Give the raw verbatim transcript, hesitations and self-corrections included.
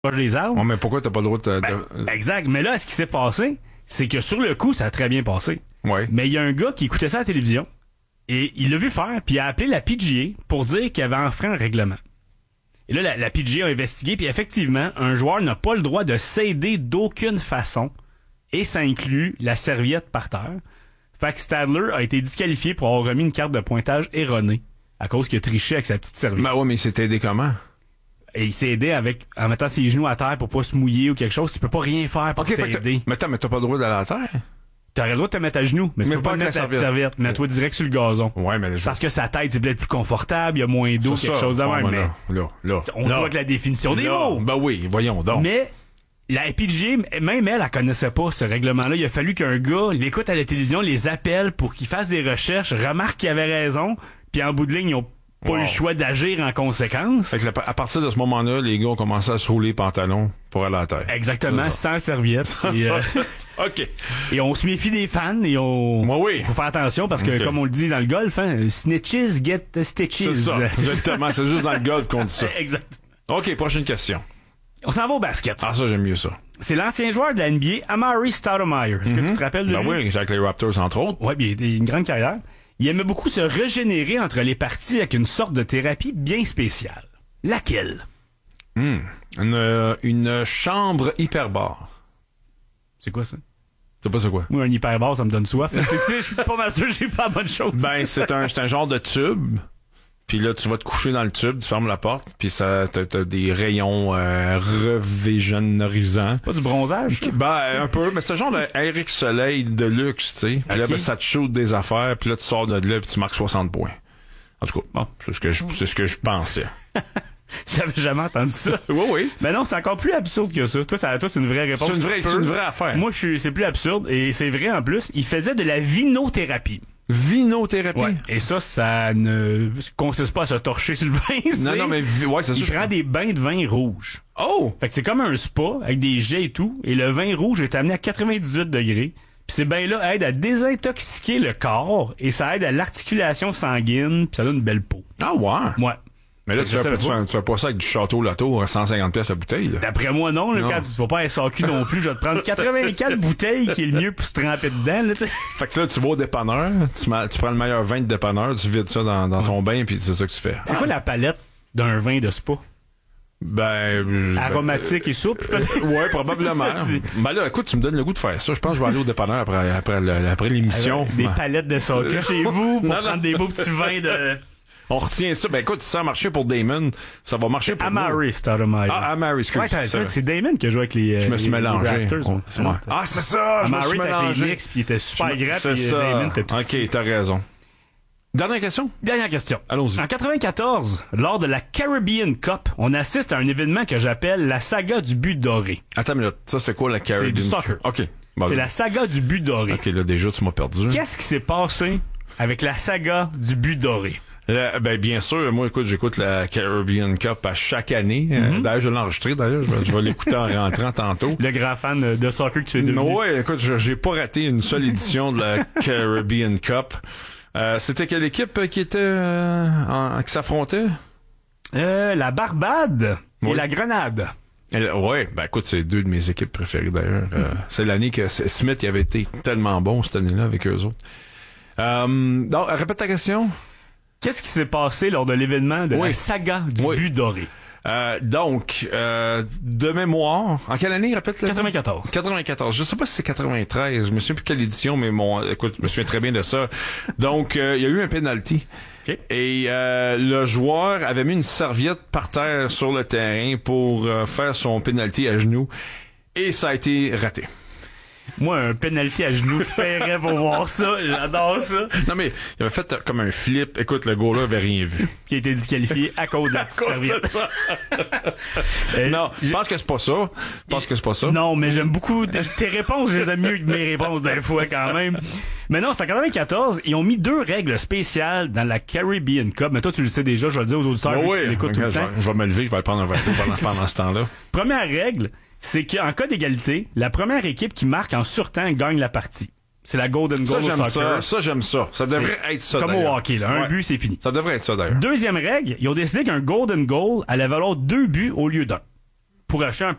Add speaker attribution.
Speaker 1: des arbres.
Speaker 2: Ouais, mais pourquoi t'as pas le droit de...
Speaker 1: Ben,
Speaker 2: de...
Speaker 1: exact. Mais là, ce qui s'est passé, c'est que sur le coup, ça a très bien passé.
Speaker 2: Ouais.
Speaker 1: Mais il y a un gars qui écoutait ça à la télévision et il l'a vu faire, puis il a appelé la P G A pour dire qu'il avait enfreint un règlement. Et là, la, la P G A a investigué, puis effectivement, un joueur n'a pas le droit de s'aider d'aucune façon, et ça inclut la serviette par terre. Fait que Stadler a été disqualifié pour avoir remis une carte de pointage erronée à cause qu'il a triché avec sa petite serviette.
Speaker 2: Ben ouais, mais il s'est aidé comment?
Speaker 1: Et il s'est aidé avec en mettant ses genoux à terre pour pas se mouiller ou quelque chose. Tu peux pas rien faire pour
Speaker 2: Ok,
Speaker 1: t'aider.
Speaker 2: Mais attends, mais t'as pas le droit d'aller à la terre?
Speaker 1: T'aurais le droit de te mettre à genoux, mais tu
Speaker 2: Mais
Speaker 1: peux
Speaker 2: pas
Speaker 1: pas te
Speaker 2: avec
Speaker 1: mettre
Speaker 2: la
Speaker 1: la petite
Speaker 2: serviette.
Speaker 1: serviette. Mets-toi direct sur le gazon.
Speaker 2: Ouais, mais je...
Speaker 1: Parce que sa tête, c'est peut-être plus confortable, il y a moins d'eau,
Speaker 2: C'est
Speaker 1: quelque
Speaker 2: ça.
Speaker 1: chose de
Speaker 2: Ouais,
Speaker 1: même.
Speaker 2: ben là,
Speaker 1: Mais
Speaker 2: là, là.
Speaker 1: on
Speaker 2: là.
Speaker 1: joue avec la définition des
Speaker 2: Là.
Speaker 1: mots.
Speaker 2: Ben oui, voyons donc.
Speaker 1: Mais la P G A, même elle, elle connaissait pas ce règlement-là. Il a fallu qu'un gars l'écoute à la télévision, les appelle pour qu'ils fassent des recherches, remarque qu'il avait raison, puis en bout de ligne, ils ont pas
Speaker 2: Wow.
Speaker 1: eu le choix d'agir en conséquence.
Speaker 2: Fait que la- à partir de ce moment-là, les gars ont commencé à se rouler les pantalons pour aller à la terre.
Speaker 1: Exactement,
Speaker 2: C'est ça.
Speaker 1: sans serviette. et, euh,
Speaker 2: OK.
Speaker 1: et on se méfie des fans et on...
Speaker 2: Moi, oui.
Speaker 1: Faut faire attention parce que,
Speaker 2: Ok.
Speaker 1: comme on le dit dans le golf, hein, snitches get stitches.
Speaker 2: C'est ça. Exactement. C'est juste dans le golf qu'on dit ça.
Speaker 1: Exact.
Speaker 2: OK, prochaine question.
Speaker 1: On s'en va au basket.
Speaker 2: Ah, ça, j'aime mieux ça.
Speaker 1: C'est l'ancien joueur de la N B A, Amari Stoudemire. Est-ce que tu te rappelles de
Speaker 2: Ben
Speaker 1: lui?
Speaker 2: oui, avec les Raptors, entre autres.
Speaker 1: Ouais, bien, il a une grande carrière. Il aimait beaucoup se régénérer entre les parties avec une sorte de thérapie bien spéciale. Laquelle?
Speaker 2: Hmm. Une, euh, une chambre hyperbare.
Speaker 1: C'est quoi ça?
Speaker 2: C'est pas c'est quoi?
Speaker 1: Moi, un hyperbar, ça me donne soif. C'est que, tu sais, je suis pas mal sûr que j'ai pas la bonne chose.
Speaker 2: Ben, c'est un, c'est un genre de tube. Puis là, tu vas te coucher dans le tube, tu fermes la porte, puis ça, t'as, t'as des rayons euh, revégénorisants.
Speaker 1: Pas du bronzage? ça?
Speaker 2: Ben, un peu, mais c'est un genre de Eric Soleil de luxe, tu sais. Puis là,
Speaker 1: Ok.
Speaker 2: ben, ça te shoot des affaires, puis là, tu sors de là, puis tu marques soixante points. En tout cas, bon, c'est ce que je, c'est ce que je pensais.
Speaker 1: J'avais jamais entendu ça.
Speaker 2: Oui, oui.
Speaker 1: Mais non, c'est encore plus absurde que ça. Toi, ça, toi, c'est une vraie réponse.
Speaker 2: C'est une vraie,
Speaker 1: Tu peux.
Speaker 2: c'est une vraie affaire.
Speaker 1: Moi, je suis, c'est plus absurde et c'est vrai en plus. Il faisait de la vinothérapie.
Speaker 2: Vinothérapie.
Speaker 1: Ouais. Et ça, ça ne consiste pas à se torcher sur le vin.
Speaker 2: Non,
Speaker 1: c'est-
Speaker 2: non, mais, vi- ouais, c'est ça.
Speaker 1: il
Speaker 2: je
Speaker 1: prend
Speaker 2: pense.
Speaker 1: des bains de vin rouge.
Speaker 2: Oh!
Speaker 1: Fait que c'est comme un spa avec des jets et tout. Et le vin rouge est amené à quatre-vingt-dix-huit degrés. Puis ces bains-là aident à désintoxiquer le corps et ça aide à l'articulation sanguine. Puis ça donne une belle peau.
Speaker 2: Ah, ouais.
Speaker 1: Ouais.
Speaker 2: Mais là,
Speaker 1: Je
Speaker 2: tu fais,
Speaker 1: savais
Speaker 2: pas, tu,
Speaker 1: pas.
Speaker 2: fais, tu fais pas ça avec du château Lotto à cent cinquante pièces la bouteille, là.
Speaker 1: D'après moi, non. Là,
Speaker 2: Non.
Speaker 1: quand tu vas pas à S A Q non plus, je vais te prendre quatre-vingt-quatre bouteilles qui est le mieux pour se tremper dedans. Là, tu sais.
Speaker 2: Fait que là, tu vas au dépanneur, tu, ma- tu prends le meilleur vin de dépanneur, tu vides ça dans, dans ton bain, puis c'est ça que tu fais.
Speaker 1: C'est quoi la palette d'un vin de spa?
Speaker 2: Ben... je-
Speaker 1: Aromatique et souple?
Speaker 2: Euh, ouais, probablement.
Speaker 1: Ça dit.
Speaker 2: Ben là, écoute, tu me donnes le goût de faire ça. Je pense que je vais aller au dépanneur après, après, le- après l'émission.
Speaker 1: Des
Speaker 2: Ouais.
Speaker 1: palettes de S A Q chez vous pour
Speaker 2: Non, non.
Speaker 1: prendre des beaux petits vins de...
Speaker 2: On retient ça. Ben écoute, si ça a marché pour Damon, ça va marcher pour nous.
Speaker 1: Amari Stoudemire.
Speaker 2: Ah, Amari, excuse.
Speaker 1: Ouais, t'as-
Speaker 2: c'est vrai.
Speaker 1: c'est Damon qui a joué avec les,
Speaker 2: Je me suis
Speaker 1: les- les
Speaker 2: mélangé.
Speaker 1: Raptors.
Speaker 2: On-
Speaker 1: ouais. C'est
Speaker 2: ouais.
Speaker 1: vrai.
Speaker 2: Ah, c'est ça! Je me
Speaker 1: Amari
Speaker 2: suis
Speaker 1: était avec les
Speaker 2: mélangé.
Speaker 1: Knicks, puis il était super
Speaker 2: Je me-
Speaker 1: grand,
Speaker 2: C'est
Speaker 1: puis
Speaker 2: ça.
Speaker 1: Damon était tout petit.
Speaker 2: OK, t'as raison. Dernière question?
Speaker 1: Dernière question.
Speaker 2: Allons-y.
Speaker 1: En quatre-vingt-quatorze, lors de la Caribbean Cup, on assiste à un événement que j'appelle la saga du but doré.
Speaker 2: Attends une minute. Ça, c'est quoi la Caribbean?
Speaker 1: C'est du soccer.
Speaker 2: OK. Bon,
Speaker 1: C'est
Speaker 2: là.
Speaker 1: la saga du but doré.
Speaker 2: OK, là, déjà, tu m'as perdu.
Speaker 1: Qu'est-ce qui s'est passé avec la saga du but doré?
Speaker 2: Là, ben, bien sûr, moi, écoute, j'écoute la Caribbean Cup à chaque année. Euh,
Speaker 1: Mm-hmm.
Speaker 2: D'ailleurs, je l'ai enregistré, d'ailleurs. Je vais, je vais l'écouter en rentrant tantôt.
Speaker 1: Le grand fan de soccer que tu es devenu.
Speaker 2: Mais ouais, écoute, je- j'ai pas raté une seule édition de la Caribbean Cup. Euh, c'était quelle équipe euh, qui était euh, en- qui s'affrontait?
Speaker 1: Euh, la Barbade et
Speaker 2: Oui.
Speaker 1: la Grenade.
Speaker 2: Elle- ouais, ben écoute, c'est deux de mes équipes préférées d'ailleurs. Euh, c'est l'année que S- Smith il avait été tellement bon cette année-là avec eux autres. Euh, donc, répète ta question.
Speaker 1: Qu'est-ce qui s'est passé lors de l'événement de
Speaker 2: Oui.
Speaker 1: la saga du
Speaker 2: Oui.
Speaker 1: but doré?
Speaker 2: Euh, donc, euh, de mémoire, en quelle année, répète-le?
Speaker 1: quatre-vingt-quatorze.
Speaker 2: quatre-vingt-quatorze. Je sais pas si c'est quatre-vingt-treize. Je me souviens plus quelle édition, mais mon, écoute, je me souviens très bien de ça. Donc, euh, il y a eu un penalty.
Speaker 1: OK.
Speaker 2: Et euh, le joueur avait mis une serviette par terre sur le terrain pour euh, faire son penalty à genoux. Et ça a été raté.
Speaker 1: Moi, un penalty à genoux, je paierais pour voir ça. J'adore ça.
Speaker 2: Non, mais il avait fait euh, comme un flip. Écoute, le gars-là avait rien vu.
Speaker 1: Qui a été disqualifié à cause de la petite serviette.
Speaker 2: ça.
Speaker 1: Euh,
Speaker 2: Non, je pense que c'est pas ça. Je pense que c'est pas ça.
Speaker 1: Non, mais j'aime beaucoup tes tes réponses, je les aime mieux que mes réponses des fois quand même. Mais non, c'est en quatre-vingt-quatorze, ils ont mis deux règles spéciales dans la Caribbean Cup. Mais toi, tu le sais déjà, je vais le dire aux auditeurs, vu que
Speaker 2: oui,
Speaker 1: tu l'écoutes tout le
Speaker 2: je,
Speaker 1: temps.
Speaker 2: vais- je vais me lever, je vais aller prendre un verre d'eau pendant, pendant ce temps-là.
Speaker 1: Première règle, c'est qu'en cas d'égalité, la première équipe qui marque en surtemps gagne la partie. C'est la Golden
Speaker 2: Ça,
Speaker 1: Goal au
Speaker 2: j'aime
Speaker 1: soccer.
Speaker 2: ça. Ça, j'aime ça. Ça devrait être ça,
Speaker 1: Comme au
Speaker 2: d'ailleurs.
Speaker 1: hockey, là. Un
Speaker 2: Ouais.
Speaker 1: but, c'est fini.
Speaker 2: Ça devrait être ça, d'ailleurs.
Speaker 1: Deuxième règle, ils ont décidé qu'un Golden Goal allait valoir deux buts au lieu d'un. pour acheter un